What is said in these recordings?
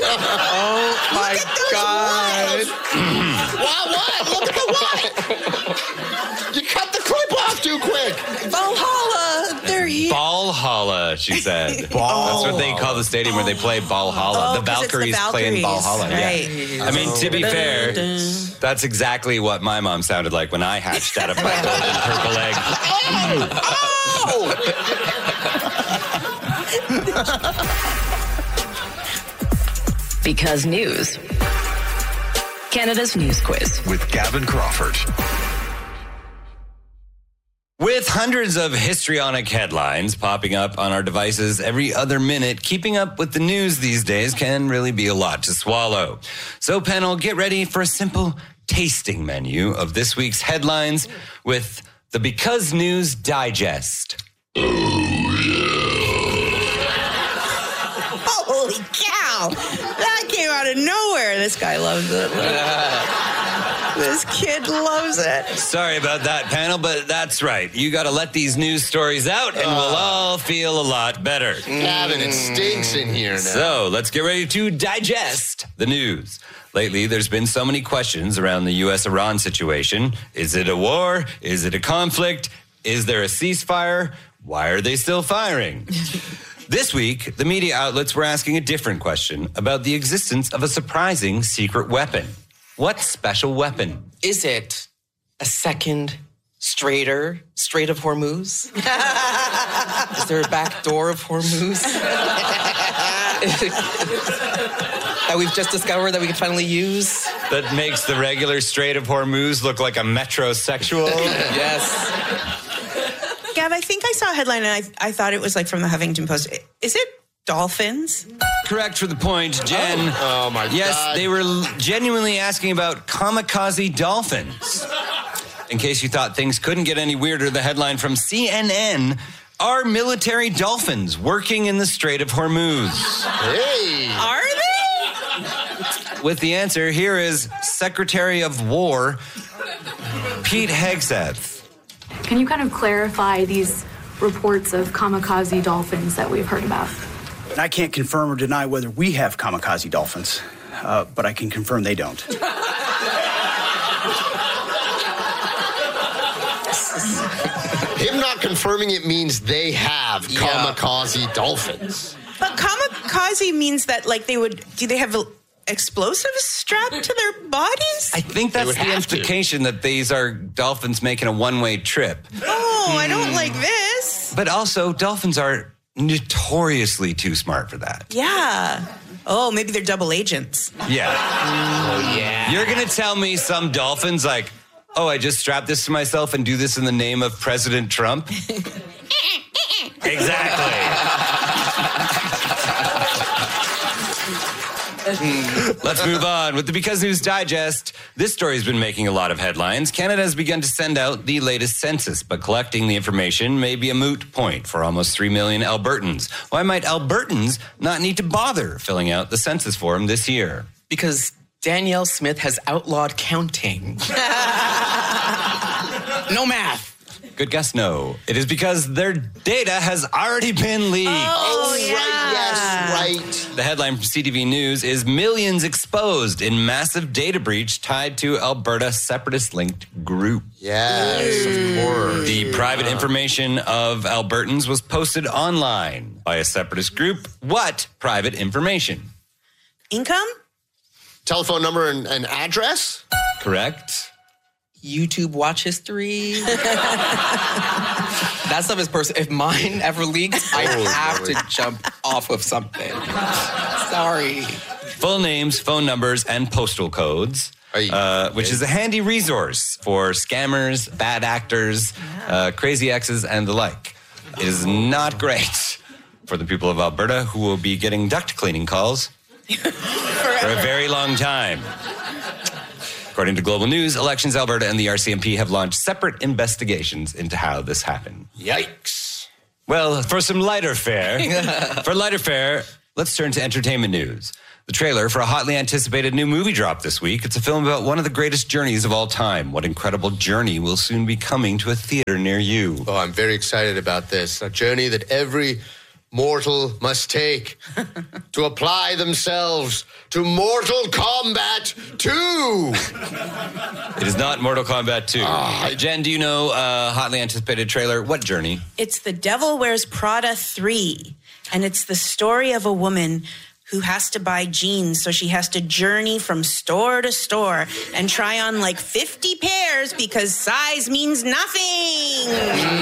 Oh my God. What? Look at the what? You cut the clip off too quick. Valhalla, they're here. Valhalla, she said. That's what they call the stadium where they play Valhalla. The 'cause it's the Valkyries play in Valhalla. Right. Yeah. I mean, to be fair, that's exactly what my mom sounded like when I hatched out of my golden purple egg. Because News. Canada's News Quiz. With Gavin Crawford. With hundreds of histrionic headlines popping up on our devices every other minute, keeping up with the news these days can really be a lot to swallow. So, panel, get ready for a simple tasting menu of this week's headlines with the Because News Digest. Holy cow! That came out of nowhere. This guy loves it. This kid loves it. Sorry about that, panel, but that's right. You got to let these news stories out and we'll all feel a lot better. Gavin, it stinks in here now. So let's get ready to digest the news. Lately, there's been so many questions around the U.S.-Iran situation. Is it a war? Is it a conflict? Is there a ceasefire? Why are they still firing? This week, the media outlets were asking a different question about the existence of a surprising secret weapon. What special weapon? Is it a second Strait of Hormuz? Is there a back door of Hormuz? That we've just discovered that we can finally use? That makes the regular Strait of Hormuz look like a metrosexual? Yes. Gav, I think I saw a headline and I thought it was like from the Huffington Post. Is it dolphins? Correct for the point, Jen. Oh my God. Yes, they were genuinely asking about kamikaze dolphins. In case you thought things couldn't get any weirder, the headline from CNN, are military dolphins working in the Strait of Hormuz? Hey. Are they? With the answer, here is Secretary of War Pete Hegseth. Can you kind of clarify these reports of kamikaze dolphins that we've heard about? I can't confirm or deny whether we have kamikaze dolphins, but I can confirm they don't. Him not confirming it means they have kamikaze dolphins. But kamikaze means that, like, do they have explosives strapped to their bodies? I think that's the implication that these are dolphins making a one-way trip. Oh, I don't like this. But also, dolphins are notoriously too smart for that. Yeah. Oh, maybe they're double agents. Yeah. Oh, yeah. You're going to tell me some dolphins like, oh, I just strapped this to myself and do this in the name of President Trump? Exactly. Let's move on. With the Because News Digest, this story has been making a lot of headlines. Canada has begun to send out the latest census, but collecting the information may be a moot point for almost 3 million Albertans. Why might Albertans not need to bother filling out the census form this year? Because Danielle Smith has outlawed counting. No math. Good guess, no. It is because their data has already been leaked. Oh, yeah. Right, yes, right. The headline from CTV News is Millions Exposed in Massive Data Breach Tied to Alberta Separatist-Linked Group. Yes, of course. The private information of Albertans was posted online by a separatist group. What private information? Income? Telephone number and address? Correct. YouTube watch history. That stuff is personal. If mine ever leaks, I have to jump off of something. Sorry. Full names, phone numbers, and postal codes, which is a handy resource for scammers, bad actors, crazy exes, and the like. It is not great for the people of Alberta who will be getting duct cleaning calls for a very long time. According to Global News, Elections Alberta and the RCMP have launched separate investigations into how this happened. Yikes. Well, for some lighter fare, let's turn to entertainment news. The trailer for a hotly anticipated new movie dropped this week. It's a film about one of the greatest journeys of all time. What incredible journey will soon be coming to a theater near you? Oh, I'm very excited about this. A journey that every mortal must take to apply themselves to Mortal Kombat 2. It is not Mortal Kombat 2. Jen, do you know hotly anticipated trailer? What journey? It's The Devil Wears Prada 3, and it's the story of a woman who has to buy jeans, so she has to journey from store to store and try on like 50 pairs because size means nothing.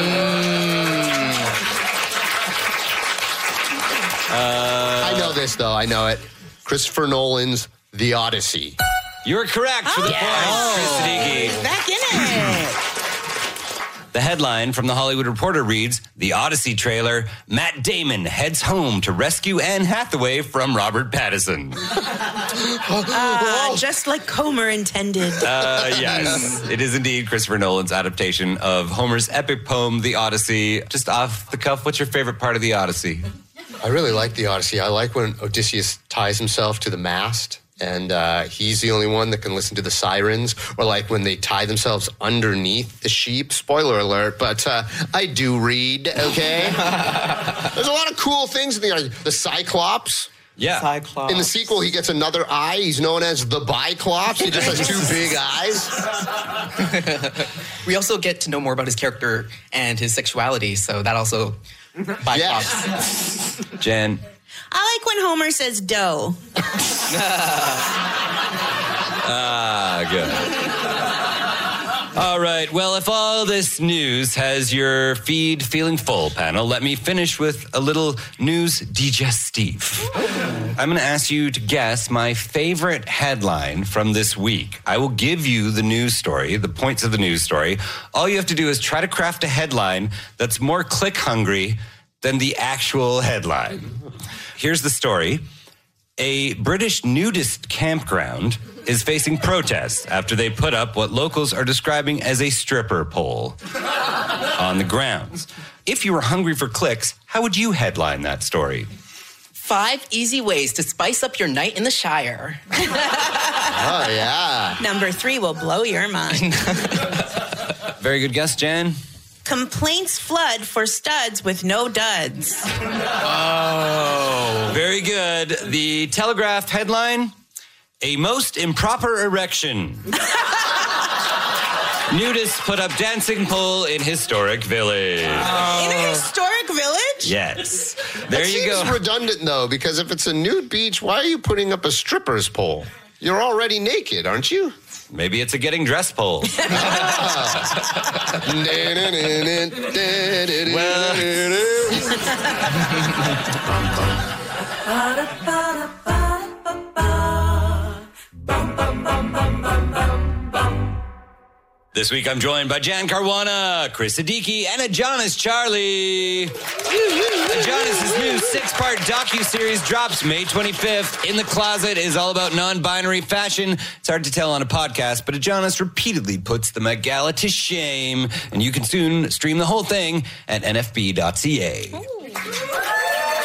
I know this, though. I know it. Christopher Nolan's The Odyssey. You're correct for the point, Chris Siddiqui. Back in it. The headline from The Hollywood Reporter reads, The Odyssey trailer, Matt Damon heads home to rescue Anne Hathaway from Robert Pattinson. Just like Homer intended. Yes, it is indeed Christopher Nolan's adaptation of Homer's epic poem, The Odyssey. Just off the cuff, what's your favorite part of The Odyssey? I really like The Odyssey. I like when Odysseus ties himself to the mast and he's the only one that can listen to the sirens, or like when they tie themselves underneath the sheep. Spoiler alert, but I do read, okay? There's a lot of cool things in the Cyclops. Yeah. Cyclops. In the sequel, he gets another eye. He's known as the Biclops. He just has two big eyes. We also get to know more about his character and his sexuality, so that also Biclops. Yes. Jen. I like when Homer says dough. Good. All right. Well, if all this news has your feed feeling full, panel, let me finish with a little news digestif. I'm going to ask you to guess my favorite headline from this week. I will give you the news story, the points of the news story. All you have to do is try to craft a headline that's more click hungry than the actual headline. Here's the story. A British nudist campground is facing protests after they put up what locals are describing as a stripper pole on the grounds. If you were hungry for clicks, how would you headline that story? 5 easy ways to spice up your night in the Shire. Oh, yeah. Number 3 will blow your mind. Very good guess, Jen. Complaints flood for studs with no duds. Oh, very good. The Telegraph headline, a most improper erection. Nudists put up dancing pole in historic village. In a historic village? Yes. There That you go. seems redundant, though, because if it's a nude beach, why are you putting up a stripper's pole? You're already naked, aren't you? Maybe it's a getting dressed pole. This week I'm joined by Jan Caruana, Chris Siddiqui, and Adonis Charlie. Adonis' new 6-part docuseries drops May 25th. In the Closet is all about non-binary fashion. It's hard to tell on a podcast, but Adonis repeatedly puts the Met Gala to shame, and you can soon stream the whole thing at nfb.ca.